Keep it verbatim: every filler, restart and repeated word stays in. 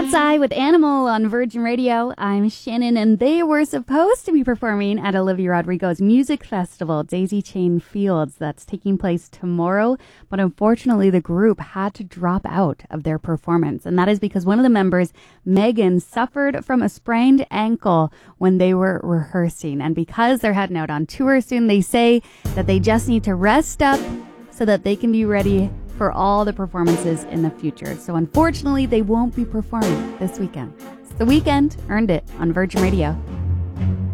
Psy with Animal on Virgin Radio. I'm Shannon, and they were supposed to be performing at Olivia Rodrigo's music festival, Daisy Chain Fields, that's taking place tomorrow. But unfortunately, the group had to drop out of their performance. And that is because one of the members, Megan, suffered from a sprained ankle when they were rehearsing. And because they're heading out on tour soon, they say that they just need to rest up so that they can be ready for all the performances in the future. So unfortunately, they won't be performing this weekend. It's The Weeknd, Earned It on Virgin Radio.